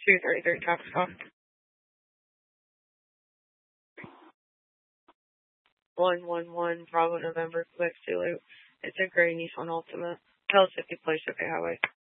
233 Top 111 Bravo November, Quebec Zulu. It's a gray Nissan Altima. Pellissippi Place, okay, highway.